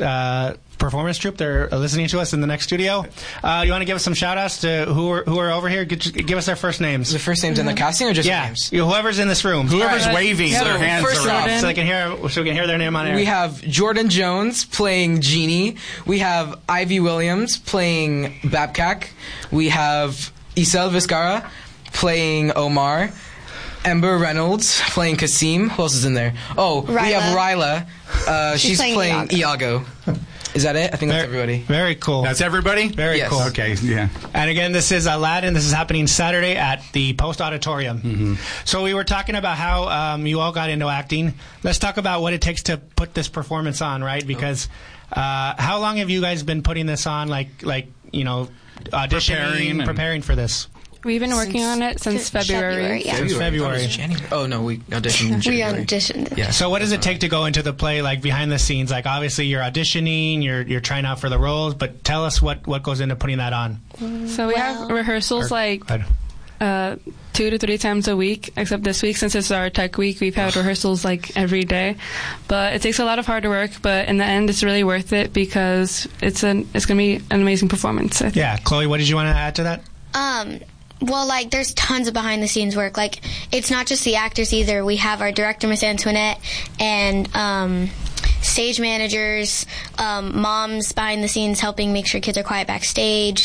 performance troupe. They're listening to us in the next studio. You want to give us some shout-outs to who are over here? Give us their first names. The first names in the casting or just names? Whoever's in this room. Whoever's waving their hands around. So we can hear their name on air. We have Jordan Jones playing Genie. We have Ivy Williams playing Babcock. We have Isel Vizcarra playing Omar. Ember Reynolds playing Kasim. Who else is in there? Oh, Ryla. We have Ryla. She's playing Iago. Is that it? I think that's everybody. Very cool. That's everybody? Very cool. Okay, yeah. And again, this is Aladdin. This is happening Saturday at the Post Auditorium. Mm-hmm. So we were talking about how you all got into acting. Let's talk about what it takes to put this performance on, right? Because how long have you guys been putting this on, auditioning, preparing for this? We've been working on it since February. Since February. Oh, no, we auditioned in January. We auditioned. Yeah. So what does it take to go into the play, like behind the scenes? Like obviously you're auditioning, you're trying out for the roles, but tell us what goes into putting that on. So we have rehearsals 2 to 3 times a week, except this week since it's our tech week, we've had rehearsals every day. But it takes a lot of hard work, but in the end it's really worth it because it's going to be an amazing performance. Yeah. Chloe, what did you want to add to that? Well, there's tons of behind-the-scenes work. It's not just the actors either. We have our director, Miss Antoinette, and stage managers, moms behind the scenes helping make sure kids are quiet backstage,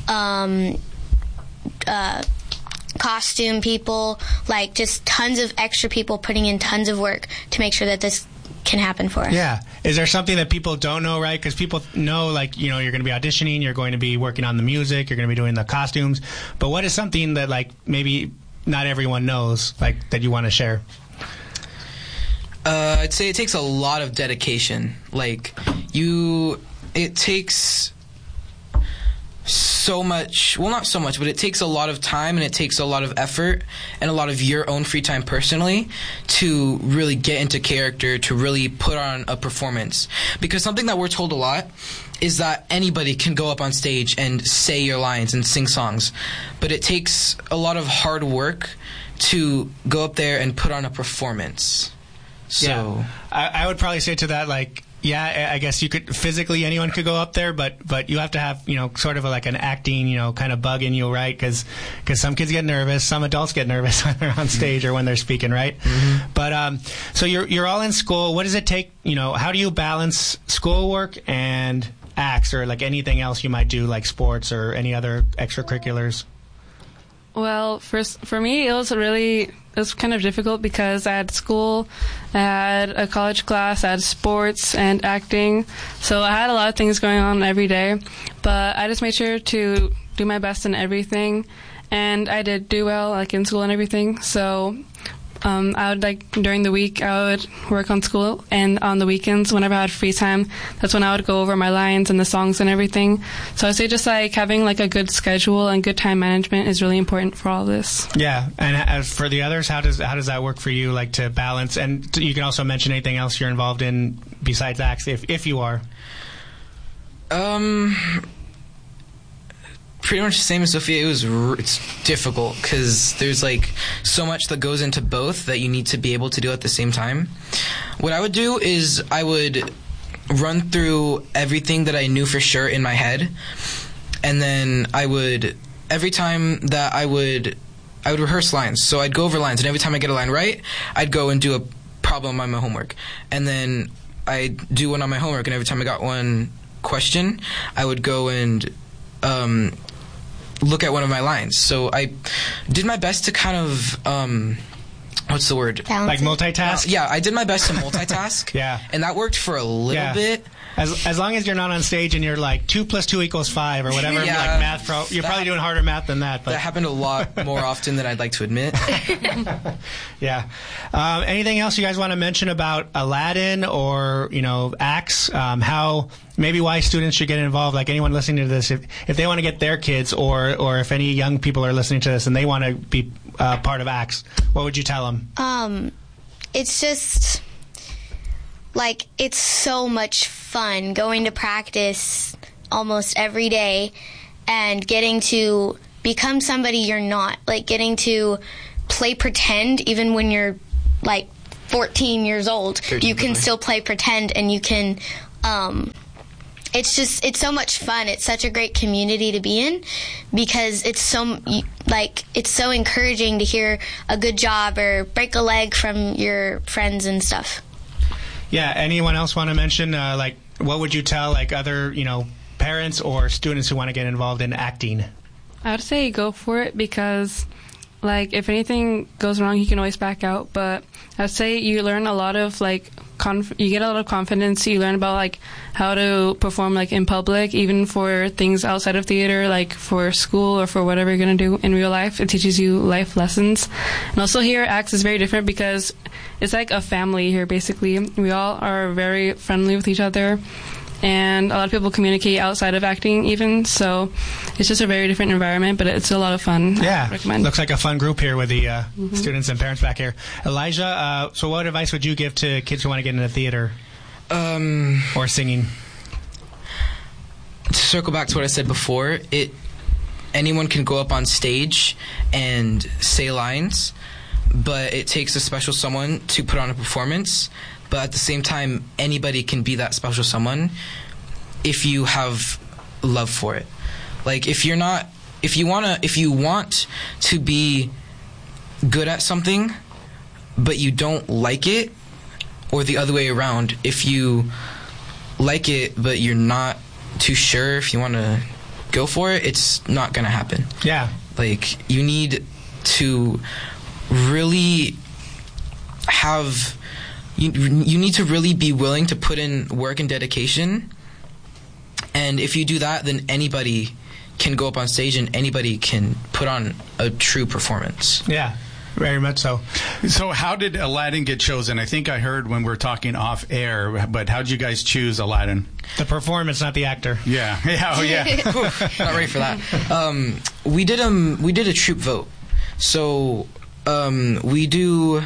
costume people, just tons of extra people putting in tons of work to make sure that this can happen for us. Yeah. Is there something that people don't know, right? Because people know, you're going to be auditioning, you're going to be working on the music, you're going to be doing the costumes. But what is something that, maybe not everyone knows, that you want to share? I'd say it takes a lot of dedication. It takes so much, well, not so much, but it takes a lot of time and it takes a lot of effort and a lot of your own free time personally to really get into character, to really put on a performance. Because something that we're told a lot is that anybody can go up on stage and say your lines and sing songs. But it takes a lot of hard work to go up there and put on a performance. So yeah. I would probably say to that, I guess you could physically, anyone could go up there, but you have to have, sort of an acting, kind of bug in you, right? Because some kids get nervous, some adults get nervous when they're on stage or when they're speaking, right? Mm-hmm. But so you're all in school. What does it take? How do you balance schoolwork and acts or anything else you might do, like sports or any other extracurriculars? Well, for me, it was kind of difficult because I had school, I had a college class, I had sports and acting. So I had a lot of things going on every day. But I just made sure to do my best in everything. And I did do well, in school and everything. So I would, during the week, I would work on school. And on the weekends, whenever I had free time, that's when I would go over my lines and the songs and everything. So I'd say just, having, a good schedule and good time management is really important for all this. Yeah. And as for the others, how does that work for you, to balance? And you can also mention anything else you're involved in besides acts, if you are. Pretty much the same as Sophia. It's difficult because there's so much that goes into both that you need to be able to do at the same time. What I would do is I would run through everything that I knew for sure in my head, and then I would every time that I would rehearse lines. So I'd go over lines, and every time I get a line right, I'd go and do a problem on my homework, and then I'd do one on my homework, and every time I got one question, I would go and look at one of my lines. So I did my best to kind of what's the word? Multitask? Yeah, I did my best to multitask. Yeah. And that worked for a little bit. As long as you're not on stage and you're 2 + 2 = 5 or whatever, math pro, you're probably doing harder math than that. But that happened a lot more often than I'd like to admit. Yeah. Anything else you guys want to mention about Aladdin or, acts? Maybe why students should get involved? Anyone listening to this, if they want to get their kids or if any young people are listening to this and they want to be part of acts, what would you tell them? It's just... it's so much fun going to practice almost every day and getting to become somebody you're not. Getting to play pretend even when you're, 14 years old. You can still play pretend and you can it's so much fun. It's such a great community to be in because it's so encouraging to hear a good job or break a leg from your friends and stuff. Yeah. Anyone else want to mention, what would you tell, other, parents or students who want to get involved in acting? I would say go for it because, if anything goes wrong, you can always back out. But I would say you learn a lot of, you get a lot of confidence. You learn about, how to perform, in public, even for things outside of theater, for school or for whatever you're going to do in real life. It teaches you life lessons. And also here, ACTS is very different because it's like a family here, basically. We all are very friendly with each other. And a lot of people communicate outside of acting even, so it's just a very different environment, but it's a lot of fun. Yeah, I recommend. Looks like a fun group here with the students and parents back here. Elijah, so what advice would you give to kids who want to get into theater or singing? To circle back to what I said before, anyone can go up on stage and say lines, but it takes a special someone to put on a performance. But at the same time, anybody can be that special someone if you have love for it. If you want to be good at something, but you don't like it, or the other way around, if you like it, but you're not too sure if you want to go for it, it's not going to happen. Yeah. You need to really have... You need to really be willing to put in work and dedication. And if you do that, then anybody can go up on stage and anybody can put on a true performance. Yeah, very much so. So how did Aladdin get chosen? I think I heard when we were talking off air, but how did you guys choose Aladdin? The performance, not the actor. Yeah. Oh, yeah. Not ready for that. We did a troop vote. So we do...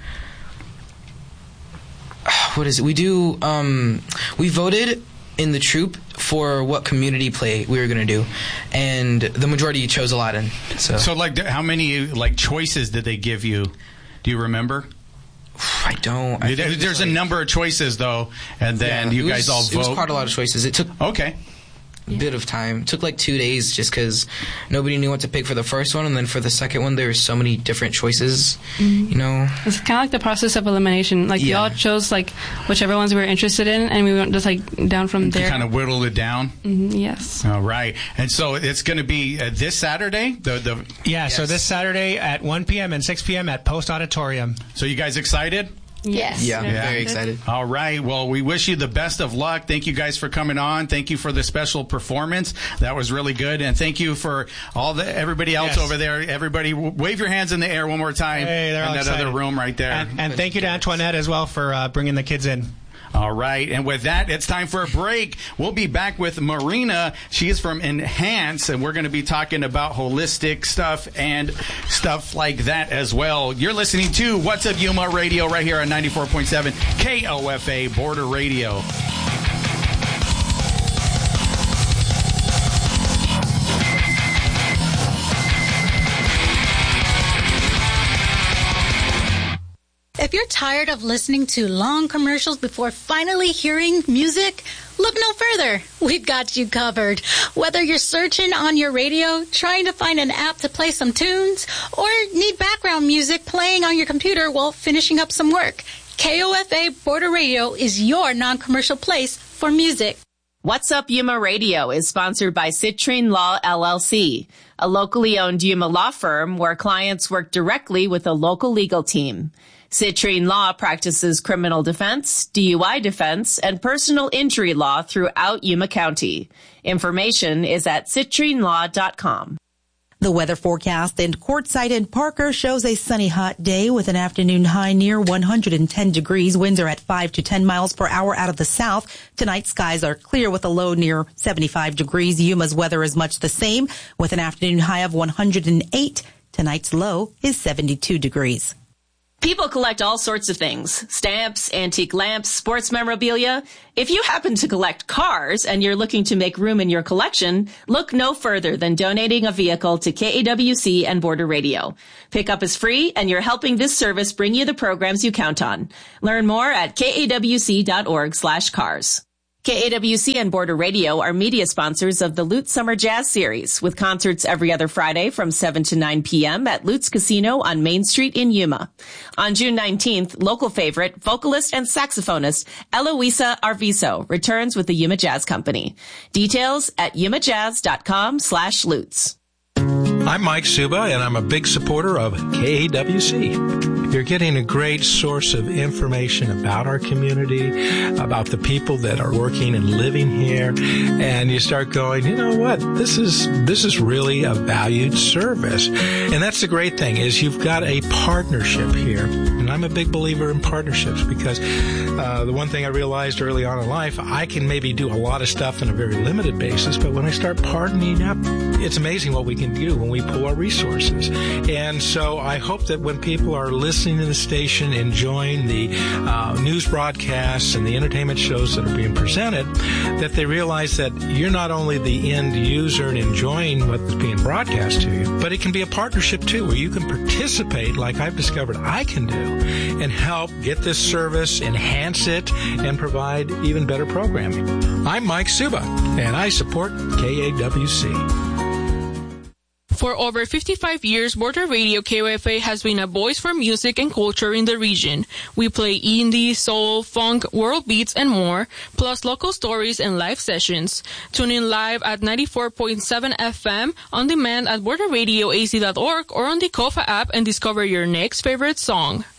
What is it? We voted in the troupe for what community play we were going to do, and the majority chose Aladdin. So how many choices did they give you? Do you remember? I don't. There's a number of choices though, and then you guys all vote. It was quite a lot of choices. It took a bit of time. It took 2 days just because nobody knew what to pick for the first one, and then for the second one there were so many different choices. It's kind of like the process of elimination. We all chose whichever ones we were interested in, and we went just down from there. You kind of whittled it down. Yes. All right, and so it's going to be this Saturday. Yes. So this Saturday at 1 p.m. and 6 p.m. at Post Auditorium. So you guys excited? Yes. Yeah, very excited. All right. Well, we wish you the best of luck. Thank you guys for coming on. Thank you for the special performance. That was really good. And thank you for everybody else over there. Everybody, wave your hands in the air one more time. Hey, they're all in that excited. other room right there. And thank you to Antoinette as well for bringing the kids in. All right. And with that, it's time for a break. We'll be back with Marina. She is from Enhance, and we're going to be talking about holistic stuff and stuff like that as well. You're listening to What's Up Yuma Radio right here on 94.7 KOFA Border Radio. If you're tired of listening to long commercials before finally hearing music, look no further. We've got you covered. Whether you're searching on your radio, trying to find an app to play some tunes, or need background music playing on your computer while finishing up some work, KOFA Border Radio is your non-commercial place for music. What's Up Yuma Radio is sponsored by Citrine Law LLC, a locally owned Yuma law firm where clients work directly with a local legal team. Citrine Law practices criminal defense, DUI defense, and personal injury law throughout Yuma County. Information is at citrinelaw.com. The weather forecast in Quartzsite and Parker shows a sunny hot day with an afternoon high near 110 degrees. Winds are at 5 to 10 miles per hour out of the south. Tonight skies are clear with a low near 75 degrees. Yuma's weather is much the same with an afternoon high of 108. Tonight's low is 72 degrees. People collect all sorts of things. Stamps, antique lamps, sports memorabilia. If you happen to collect cars and you're looking to make room in your collection, look no further than donating a vehicle to KAWC and Border Radio. Pickup is free and you're helping this service bring you the programs you count on. Learn more at kawc.org/cars. KAWC and Border Radio are media sponsors of the Lutz Summer Jazz Series, with concerts every other Friday from 7 to 9 p.m. at Lutz Casino on Main Street in Yuma. On June 19th, local favorite, vocalist and saxophonist Eloisa Arvizo returns with the Yuma Jazz Company. Details at yumajazz.com/Lutz. I'm Mike Suba, and I'm a big supporter of KAWC. You're getting a great source of information about our community, about the people that are working and living here, and you start going, you know what, this is really a valued service. And that's the great thing, is you've got a partnership here. And I'm a big believer in partnerships, because the one thing I realized early on in life, I can maybe do a lot of stuff on a very limited basis, but when I start partnering up, it's amazing what we can do when we pool our resources. And so I hope that when people are listening to the station, enjoying the news broadcasts and the entertainment shows that are being presented, that they realize that you're not only the end user and enjoying what's being broadcast to you, but it can be a partnership too, where you can participate, like I've discovered I can do, and help get this service, enhance it, and provide even better programming. I'm Mike Suba, and I support KAWC. For over 55 years, Border Radio KOFA has been a voice for music and culture in the region. We play indie, soul, funk, world beats, and more, plus local stories and live sessions. Tune in live at 94.7 FM, on demand at borderradioaz.org, or on the KOFA app and discover your next favorite song.